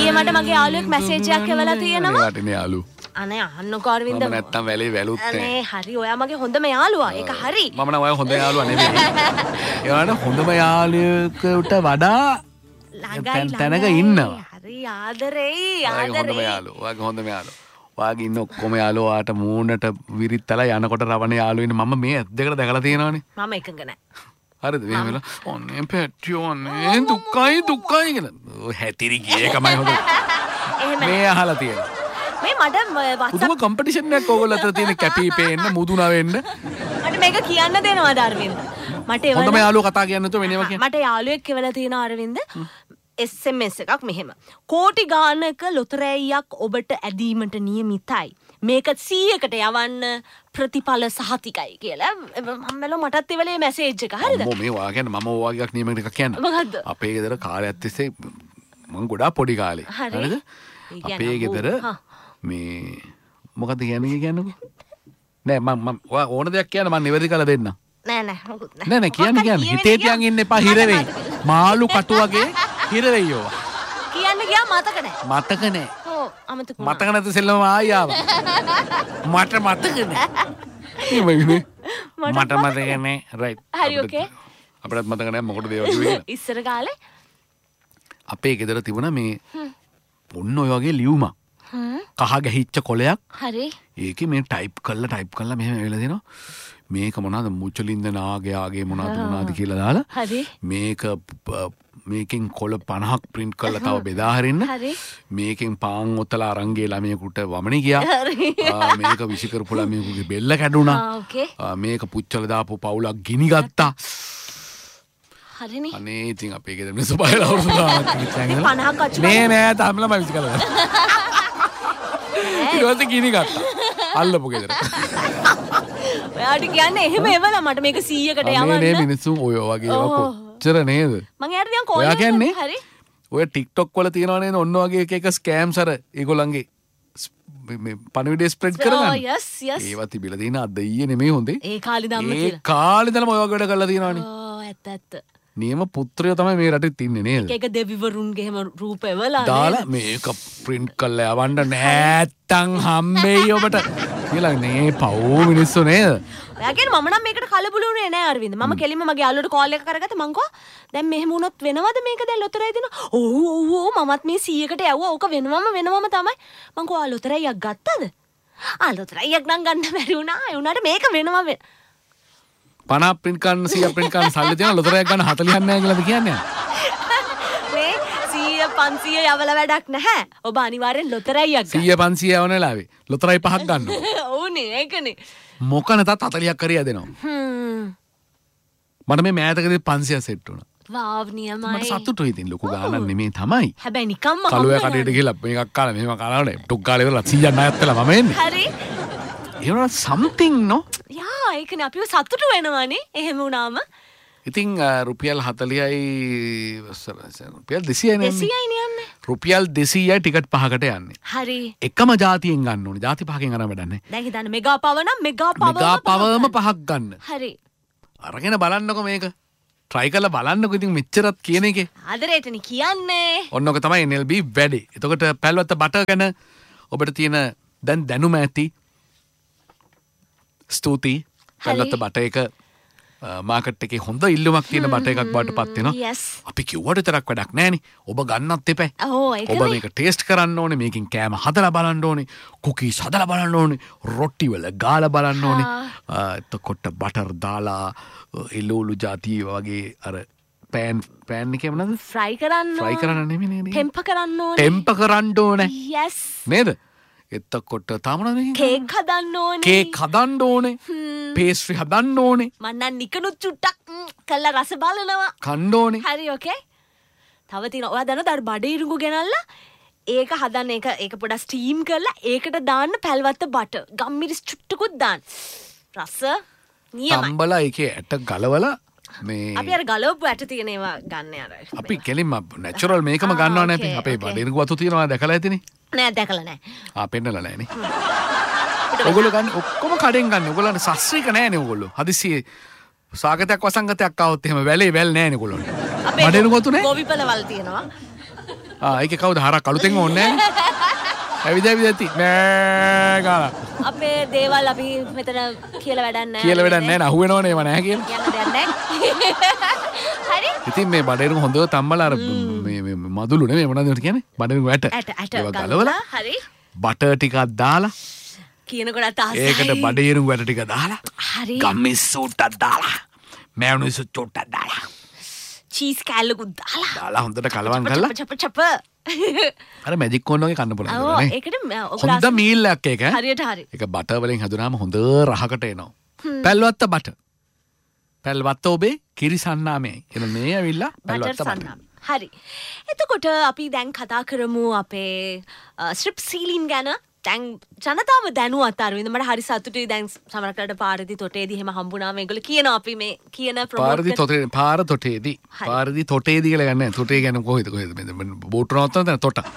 ඊයේ මට මගේ යාළුවෙක් මැසේජ් එකක් එවලා තියෙනවා. වටිනේ යාළුවෝ. අනේ අහන්නකෝ අරවින්ද. මම නැත්තම් වැලේ වැලුත් නැහැ. අනේ හරි ඔයා මගේ හොඳම යාළුවා. ඒක හරි. මම නම් ඔය හොඳ යාළුවා නෙමෙයි. ඒවට හොඳම යාළුවෙකුට වඩා තැනක ඉන්නවා. හරි ආදරෙයි හොඳම යාළුවා. ඔයාගේ හොඳම යාළුවා. ඔයාගේ ඉන්න ඔක්කොම යාළුවෝ ආට මූණට විරිත්තලා යනකොට රවණ යාළුවෙන මම මේ ඇස් දෙකට දැකලා තියෙනවානේ. මම එකඟ නැහැ. හරිද මේ වෙලාව ඔන්නේ පැටියෝනේ දුකයි කියලා. ඔය හැතිරි ගියේ කමයි හොඳ. මේ අහලා තියෙනවා. මේ මට පුදුම කම්පිටිෂන් එකක් ඕගොල්ලෝ අතර තියෙන කැපී පේන්න මුදුන වෙන්න. මට මේක කියන්න දෙනවද අරවින්ද? මට හොඳම යාළුවෝ කතා කියන්න නැතුව වෙනව කියන්න. මට යාළුවෙක් එවලා තියෙනවා අරවින්ද. SMS එකක් මෙහෙම. කෝටි ගානක ලොතරැයියක් ඔබට ඇදීමට නියමිතයි. මේක 100කට යවන්න ප්‍රතිඵල සහතිකයි කියලා. මම බැලුවා මටත් ඒ වෙලේ මැසේජ් එක. හරිද? අම්මෝ මේ වා කියන්නේ මම ඔය වගේ නියමකට එකක් කියන්න. මොකද්ද? අපේ ගෙදර කාලයක් තිස්සේ මම ගොඩාක් පොඩි කාලේ. හරිද? අපේ ගෙදර මේ මොකද්ද කියන්නකෝ? නෑ මම ඕන දෙයක් කියන්න මම නිවැරදි කරලා දෙන්නම්. නෑ කියන්න හිතේ තියන් ඉන්න එපා හිර වෙයි. මාළු කටු වගේ හිර වෙයි ඕවා. කියන්න ගියා මතක නෑ. මතක නෑ. ඔව් අමතක මතක නැති සෙල්ලම ආයි ආවා. මට මතක නෑ. මට මතක නෑ. රයිට්. හරි ඕකේ. අපිටත් මතක නෑ මොකටද ඒ වගේ වෙන්නේ. ඉස්සර කාලේ අපේ ගෙදර තිබුණා මේ ඔන්න ඔය වගේ ලියුමක්. කහ ගැහිච්ච කොලයක්. හරි. ඒකේ මේ ටයිප් කරලා මෙහෙම වෙලා දෙනවා. මේක මොනවාද මුචලින්ද නාගයාගේ මොනවාද කියලා දාලා. හරි. මේකෙන් කොළ 50ක් print කරලා තව බෙදා හරින්න. හරි. මේකෙන් පාන් ඔතලා අරන් ගිය ළමයෙකුට වමනේ ගියා. මේක විසි කරපු ළමයෙකුගේ බෙල්ල කැඩුනා. මේක පුච්චලා දාපු පවුලක් ගිනි ගත්තා. හරිනේ. අනේ ඉතින් අපේ ගෙදර මිනිස්සු බයලා අවුරුදු ගානක් ඉච්චාගෙන 50ක් අච්චු නෑ තාම ළමයි විසි කළා. ඊට පස්සේ ගිනි ගත්තා. අල්ලපු ගෙදර. ඔයාට කියන්නේ එහෙම එවලා මට මේක 100කට යවන්න. නේ මිනිස්සු ඔය වගේ කොච්චර නේද? මම යාට දැන් කෝල් ඔයා කියන්නේ හරි. ඔය TikTok වල තියනවා නේද ඔන්න වගේ එක ස්කෑම්ස් අර ඒගොල්ලන්ගේ මේ පණවිඩේ ස්ප්‍රෙඩ් කරගන්න. යස් යස්. ඒවා තිබිලා තියෙන අද ඊයේ නෙමෙයි හොඳේ. ඒ කාලේ ධම්ම කියලා. ඒ කාලේ ඉඳලම ඔය වගේ වැඩ කරලා තියෙනවානේ. ඇත්ත. නියම පුත්‍රයෝ තමයි මේ රටේ ඉන්නේ නේද? එක දෙවිවරුන්ගේ හැම රූප එවලා දාලා මේක print කරලා යවන්න නැත්තම් හම්බෙයි ඔබට කියලා නේ පව් මිනිස්සු නේද? ඔයා කියන්නේ මම නම් මේකට කලබලුනේ නෑ අරවින්ද. මම කෙලින්ම මගේ යාළුවට කෝල් එක කරගත්ත මං කෝ දැන් මෙහෙම වුණොත් වෙනවද මේක දැන් ලොතරැයි දෙනවා. ඔව් මමත් මේ 100කට යවුවා. ඕක වෙනවම තමයි. මං කෝ ලොතරැයියක් ගත්තද? ලොතරැයියක් නම් ගන්න බැරි වුණා. ඒ වුණාට මේක වෙනවම 50 print කරන්න 100 print කරන්න සල්ලි දෙනවා ලොතරැයියක් ගන්න 40ක් නෑ කියලාද කියන්නේ? මේ 100 500 යවල වැඩක් නැහැ. ඔබ අනිවාර්යෙන් ලොතරැයියක් ගන්න. 100 500 යවන වෙලාවේ ලොතරැයි 5ක් ගන්නවා. ඔව්නේ ඒකනේ. මොකන තාත් 40ක් හරිය දෙනවා. මට මේ මෑතකදී 500 සෙට් වුණා. වාව් නියමයි. මට සතුටුයි ඉතින් ලොකු ගාණක් නෙමෙයි තමයි. හැබැයි නිකම්ම කලුවේ කඩේට ගිහලා මේකක් කාලා මෙහෙම කරානේ ටොක් කාලේ ඉවරලා 100ක් ණයක් කළා මම එන්නේ. හරි. ඒ වුණා something no. යා ඒකනේ අපිව සතුටු වෙනවනේ එහෙම වුණාම. ඉතින් රුපියල් 40යි රුපියල් 200යි නේ. 200යි නියන්නේ. රුපියල් 200යි ටිකට් 5කට යන්නේ. හරි. එකම જાතියෙන් ගන්න ඕනේ. જાති පහකින් අරන් වැඩක් නැහැ. දැන් හිතන්න මෙගා පව නම් මෙගා පවම 5ක් ගන්න. හරි. අරගෙන බලන්නකො මේක. try කරලා බලන්නකො ඉතින් මෙච්චරත් කියන එකේ. ආදරේටනේ කියන්නේ. ඔන්න ඔක තමයි NLB වැඩේ. එතකොට පැල්වත්ත බටර් ගැන ඔබට තියෙන දැන් දැනුම ඇති. ස්තුතියි. පැල්වත්ත බටර් එක මාකට් එකේ හොඳ ඉල්ලුමක් තියෙන බටර් එකක් බවට පත් වෙනවා. අපි කිව්වට තරක් වැඩක් නැහනේ. ඔබ ගන්නත් එපා. ඔබ මේක ටේස්ට් කරන්න ඕනේ. මේකෙන් කෑම හදලා බලන්න ඕනේ. කුකීස් හදලා බලන්න ඕනේ. රොටි වල ගාලා බලන්න ඕනේ. එතකොට බටර් දාලා එළවලු ಜಾති වගේ අර පෑන් එකේ මොනවද? ෆ්‍රයි කරන්න නෙමෙයි නේද? ටෙම්පර් කරන්න ඕනේ. ටෙම්පර් කරන්න ඕනේ. යස්. නේද? එතකොට තාමනද කේක් හදන්න ඕනේ. කේක් හදන්න ඕනේ. පේස්ට්‍රි හදන්න ඕනේ. මම නම් නිකනුත් චුට්ටක් කළා රස බලනවා. කන්න ඕනේ. හරි ඕකේ. තව තියෙනවා. ඔයා දන්නවද අර බඩ ඉරුඟු ගෙනල්ලා ඒක හදන්න ඒක පොඩක් ස්ටීම් කරලා ඒකට දාන්න පැල්වත්ත බටර්. ගම්මිරිස් චුට්ටකුත් දාන්න. රස නියමයි. තම්බලා ඒකේ ඇට ගලවලා මේ අපි අර ගලවපු ඇට තියෙන ඒවා ගන්න අර. අපි කෙලින්ම නැචරල් මේකම ගන්නව නේ අපි. අපේ බඩ ඉරුඟු වතු තියෙනවා දැකලා ඇතිනේ. නෑ දැකලා නෑ. පෙන්නලා නෑනේ. ඔයගොල්ලෝ ගන්න ඔක්කොම කඩෙන් ගන්න. ඔයගොල්ලන්ට සස්ත්‍රීක නෑනේ ඔයගොල්ලෝ. හදිස්සියේ සාගතයක් වසංගතයක් ආවොත් එහෙම වැලේ වැල් නෑනේ ඔයගොල්ලෝනේ. බඩේන ගොතු නෑ. ගෝවිපල වල් තියෙනවා. ඒක කවුද හරක් අලුතෙන් ඕනේ ඇවිදති නෑ ගාලා අපේ දේවල් අපි මෙතන කියලා වැඩක් නැහැ කියලා වැඩක් නැහැ අහුවෙනවනේ ඒව නැහැ කියලා යන්න දෙයක් නැහැ හරි ඉතින් මේ බඩේරුම හොඳව තම්බලා අර මේ මදුළු නෙමෙයි මොනවද කියන්නේ බඩේරුම ඇට ගලවලා හරි බටර් ටිකක් දාලා කියනකොට ආසයි ඒකට බඩේරුම වැට ටික දාලා හරි ගම්මිස්සු ටක් දාලා මෑයොනයිස් චොට්ටක් දාලා චීස් කෑල්ලකුත් දාලා හොඳට කලවම් කරලා චප අර මැජික් කෝන් වගේ කන්න පුළුවන් ඔව් නේ ඒකට හොඳ මීල් එකක් ඒක හරියට හරි ඒක බටර් වලින් හදුනාම හොඳ රහකට එනවා පැල්වත්ත බටර් පැල්වත්ත ඔබේ කිරි සන්නාමේ එන මේ ඇවිල්ලා පැල්වත්ත බටර් හරි එතකොට අපි දැන් කතා කරමු අපේ ස්ට්‍රිප් සීලින් ගැන දැන් ජනතාව දැනුවත් අරවින්ද මට හරි සතුටුයි දැන් සමහරකට පාරදී තොටේදී එහෙම හම්බුනාම ඒගොල්ලෝ කියනවා අපි මේ කියන ප්‍රොමෝට් පාර තොටේදී කියලා ගන්න තොටේ ගැන කොහෙද බෝට් නවත්තන තැන තොට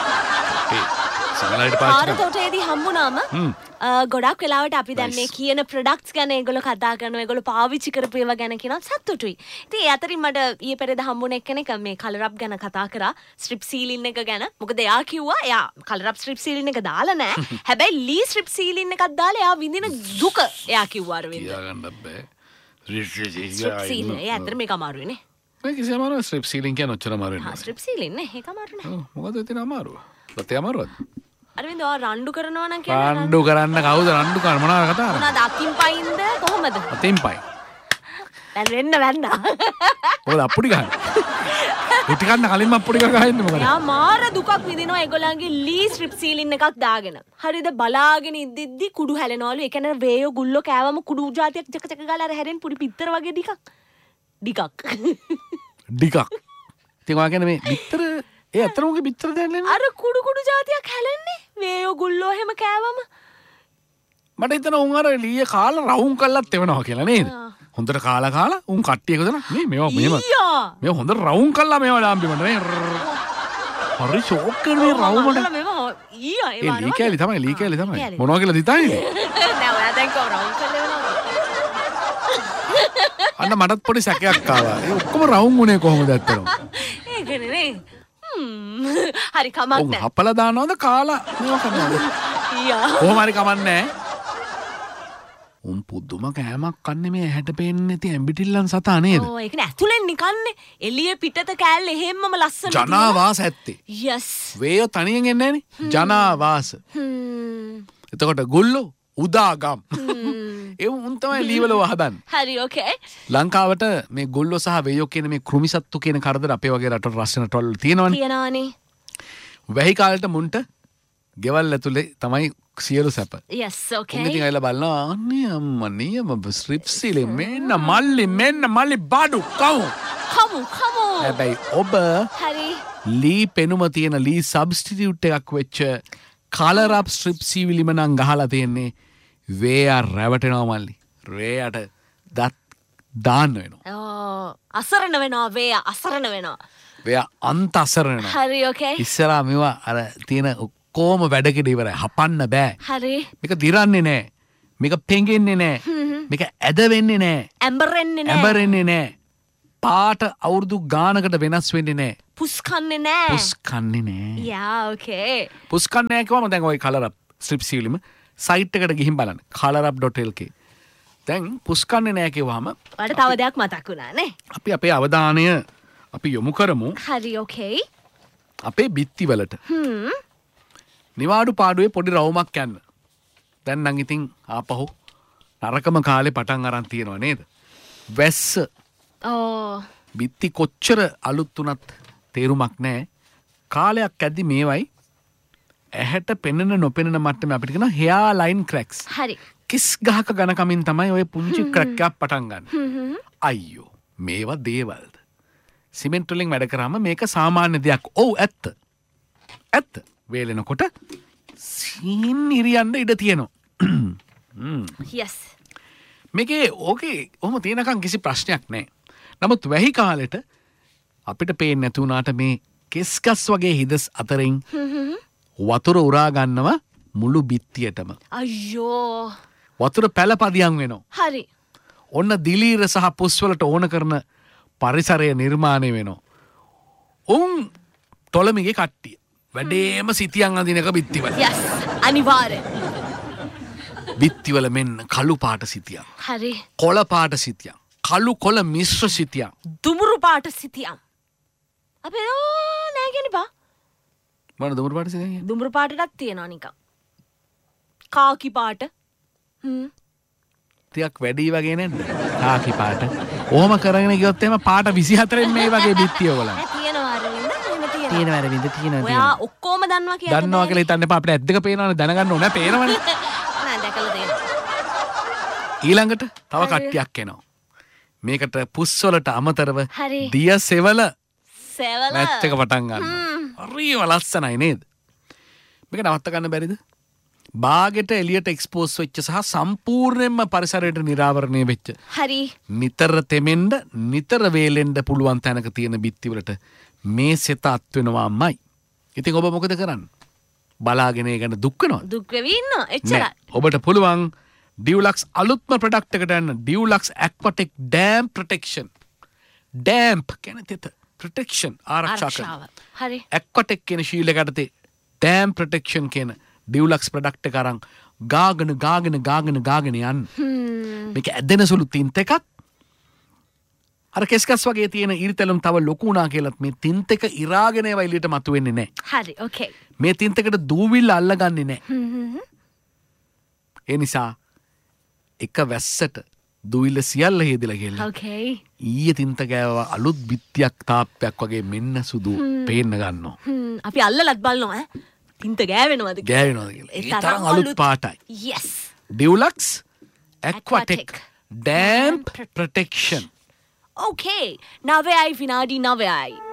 පාර තොටේදී හම්බුනාම ගොඩක් වෙලාවට අපි දැන් මේ කියන ප්‍රොඩක්ට්ස් ගැන ඒගොල්ලෝ කතා කරනවා ඒගොල්ලෝ පාවිච්චි කරපු ඒවා ගැන කියනවා සතුටුයි. ඉතින් ඒ අතරින් මට ඊයේ පෙරේද හම්බුන එක්කෙනෙක් මේ කලර් අප් ගැන කතා කරා ස්ට්‍රිප් සීලින් එක ගැන. මොකද එයා කිව්වා එයා කලර් අප් ස්ට්‍රිප් සීලින් එක දාලා නැහැ. හැබැයි ලී ස්ට්‍රිප් සීලින් එකක් දාලා එයා විඳින දුක එයා කිව්වා අරවින්ද. කියාගන්න බෑ. ස්ට්‍රිප් සීලින් ඒ අතර මේක අමාරුයි නේ. මේ කිසි අමාරුවක් ස්ට්‍රිප් සීලින් කියන ඔච්චර අමාරු නෙවෙයි. ස්ට්‍රිප් සීලින් නේ ඒක අමාරු නේ. මොකද එතන අමාරුව? ලතේ අමාරුවද? අරවින්ද ඔයා රණ්ඩු කරනවා නම් කියන්නේ රණ්ඩු කරන්න කවුද රණ්ඩු කරන්නේ මොනවද කතා කරන්නේ? මොනවද අතින් පයින්ද කොහමද? අතින් පයින්. දැන් වෙන්න වැන්දා. මොකද අප්පුඩි ගහන්නේ? පිටි කන්න කලින්ම අප්පුඩි ගහන්නේ මොකද? යා මාර දුකක් විඳිනවා ඒගොල්ලන්ගේ ලී ස්ට්‍රිප් සීලින් එකක් දාගෙන. හරිද බලාගෙන ඉද්දිද්දි කුඩු හැලෙනවලු. ඒ කියන්නේ වේයෝ ගුල්ලෝ කෑවම කුඩු જાතියක් චක චක ගාලා අර හැරෙන් පුඩි පිටර වගේ ඩිකක්. ඉතින් ඔයා කියන්නේ මේ පිටර ඒ අතරමගේ පිටර දැල්ලන්නේ අර කුඩු જાතියක් හැලෙන්නේ වේයෝ ගුල්ලෝ එහෙම කෑවම මට හිතෙන උන් අර ලීය කාලා රවුම් කළත් එවනවා කියලා නේද හොඳට කාලා උන් කට්ටිය එකද මේ මේවා මේ හොඳ රවුම් කළා මේවා ලාම්බිමට මේ හරි ෂෝක් කරන මේ රවුමට ඊයා ඒ ලී කැලි තමයි මොනවා කියලා දිතාන්නේ නෑ ඔයා දැන් කොහොම රවුම් කළේ වෙනවද අන්න මටත් පොඩි සැකයක් ආවා ඒ ඔක්කොම රවුම් උනේ කොහොමද ඇත්තටම ඒකනේ නේ හරි කමක් නෑ හපලා දානවද කාලා මේවා කරනවද ඊයා කොහොම හරි කමක් නෑ උන් පුදුම කෑමක් කන්නේ මේ ඇහැට පේන්නේ නැති ඇඹිටිල්ලන් සතා නේද ඔව් ඒකනේ ඇතුලෙන් නිකන්නේ එළිය පිටත කෑල්ල එහෙම්මම ලස්සන ජනාවාස ඇත්තේ යස් වේයෝ තනියෙන් එන්නේ නැනේ ජනාවාස එතකොට ගුල්ලෝ උදාගම් ඒ උන් තමයි ලීවල වහදන්නේ හරි ඕකේ ලංකාවට මේ ගොල්ලෝ සහ වේයෝ කියන මේ කෘමිසත්තු කියන කරදර අපේ වගේ රටවල් රස්සන රටවල් තියෙනවනේ වැහි කාලෙට මුන්ට ගෙවල් ඇතුලේ තමයි සියලු සැප yes okay උන් ඉතින් ඇවිල්ලා බලනවා අනේ අම්මා නියම ස්ට්‍රිප් සීලින් මෙන්න මල්ලි බඩු කමු හැබැයි ඔබ හරි ලී පෙනුම තියෙන ලී සබ්ස්ටිටියුට් එකක් වෙච්ච කලර් අප් ස්ට්‍රිප් සීවිලිම නම් ගහලා තියෙන්නේ වේයා රැවටෙනවා මල්ලි රේයට දත් දාන්න වෙනවා අසරණ වෙනවා වේයා අසරණ වෙනවා වේයා අන්ත අසරණ වෙනවා හරි ඕකේ ඉස්සරහා මේවා අර තියෙන ඔක්කොම වැඩ කෙඩ ඉවරයි හපන්න බෑ හරි මේක දිරන්නේ නෑ මේක පෙඟෙන්නේ නෑ මේක ඇද වෙන්නේ නෑ ඇඹරෙන්නේ නෑ පාට අවුරුදු ගානකට වෙනස් වෙන්නේ නෑ පුස් කන්නේ නෑ යා ඕකේ පුස් කන්නේ නෑ කිව්වම දැන් ওই කලර් අප් ස්ට්‍රිප් සීලිම සයිට් එකට ගිහින් බලන්න colorup.lk දැන් පුස් කන්නේ නෑ කිව්වම ඔයාලට තව දෙයක් මතක් වුණා නේ අපි අපේ අවධානය අපි යොමු කරමු හරි ඕකේ අපේ බිත්ති වලට නිවාඩු පාඩුවේ පොඩි රවුමක් යන්න දැන් නම් ඉතින් ආපහු නරකම කාලේ පටන් අරන් තියෙනවා නේද වැස්ස බිත්ති කොච්චර අලුත් වුණත් තේරුමක් නෑ කාලයක් ඇද්දි මේවයි ඇහැට පෙනෙන නොපෙනෙන මට්ටමේ අපිට කියන hair line cracks. හරි. කිස් ගහක ඝනකමින් තමයි ඔය පුංචි ක්‍රැක් එකක් පටන් ගන්න. අයියෝ මේවා දේවල්ද? සිමෙන්ට් වලින් වැඩ කරාම මේක සාමාන්‍ය දෙයක්. ඔව් ඇත්ත. වේලෙනකොට සීන් ඉරියන්න ඉඩ තියෙනවා. yes. මේකේ ඕකේ ඔහොම තියෙනකන් කිසි ප්‍රශ්නයක් නැහැ. නමුත් වැහි කාලෙට අපිට පේන්නේ නැති වුණාට මේ කෙස්කස් වගේ හිදස් අතරින් වතුර උරා ගන්නවා මුළු බිත්තියටම. අයියෝ. වතුර පැලපදියම් වෙනවා. හරි. ඔන්න දිලීර සහ පුස් වලට ඕන කරන පරිසරය නිර්මාණය වෙනවා. උන් තොලමිගේ කට්ටිය. වැඩේම සිතියන් අඳිනක බිත්තිවල. Yes. අනිවාර්යෙන්. බිත්තිවල මෙන්න කළු පාට සිතියන්. හරි. කොළ පාට සිතියන්. කළු කොළ මිශ්‍ර සිතියන්. දුමුරු පාට සිතියන්. අපේ නෑ කියන්නේ බා. මොන දුමුරු පාට සිතියන්? දුමුරු පාටටත් තියෙනවා නිකන්. කාකි පාට. ටිකක් වැඩි වගේ නේද? කාකි පාට. ඕම කරගෙන ගියොත් එහෙම පාට 24න් මේ වගේ බිත්තිය ඔයගොල්ලන්. තියෙනවා අරවින්ද? එහෙම තියෙනවා. තියෙනවා අරවින්ද තියෙනවා. ඔයා ඔක්කොම දන්නවා කියලා. දන්නවා කියලා හිතන්න එපා. අපිට ඇස් දෙක පේනවනේ දැනගන්න ඕනේ. පේනවනේ. නෑ දැකලා තියෙනවා. ඊළඟට තව කට්ටියක් එනවා. මේකට පුස් වලට අමතරව හරි. දිය සෙවල සෙවල මැච් එක පටන් ගන්නවා. හරිම ලස්සනයි නේද? මේක නවත්ත ගන්න බැරිද? බාගෙට එළියට එක්ස්පෝස් වෙච්ච සහ සම්පූර්ණයෙන්ම පරිසරයට නිරාවරණය වෙච්ච. හරි. නිතර තෙමෙන්න නිතර වේලෙන්න පුළුවන් තැනක තියෙන බිත්තිවලට මේ සෙත අත් වෙනවාමයි. ඉතින් ඔබ මොකද කරන්නේ? බලාගෙන ඒ ගැන දුක් වෙනවද? දුක් වෙවි ඉන්නවා. එච්චරයි. ඔබට පුළුවන් ඩියුලක්ස් අලුත්ම ප්‍රොඩක්ට් එකට යන්න. ඩියුලක්ස් ඇක්වාටෙක් ඩෑම් ප්‍රොටෙක්ෂන්. ඩෑම්ප් කියන්නේ තෙත. ප්‍රොටෙක්ෂන් ආරක්ෂා කරන. හරි. ඇක්වාටෙක් කියන ශීලයක යටතේ ඩෑම් ප්‍රොටෙක්ෂන් කියන ඩියුලක්ස් ප්‍රොඩක්ට් එක අරන් ගාගෙන යන්න. මේක ඇදෙන සුළු තින්ත එකක්. අර කෙස්කස් වගේ තියෙන ඉරිතැලුම් තව ලොකු වුණා කියලත් මේ තින්ත එක ඉරාගෙන ඒවා එළියට මතුවෙන්නේ නැහැ. හරි. ඕකේ. මේ තින්ත එකට දූවිල්ල අල්ලගන්නේ නැහැ. ඒ නිසා එක වැස්සට දුවිල්ල සියල්ල හේදලා ගිහලා. ඕකේ. ඊයේ තින්ත ගෑවා අලුත් බිත්තියක් තාප්පයක් වගේ මෙන්න සුදු පේන්න ගන්නවා. අපි අල්ලලත් බලනවා ඈ. තින්ත ගෑවෙනවද කියලා. ගෑවෙනවද කියලා. ඒ තරම් අලුත් පාටයි. Yes. ඩියුලක්ස් ඇක්වාටෙක් ඩෑම්ප් ප්‍රොටෙක්ෂන්. Okay. 9යි විනාඩි 9යි.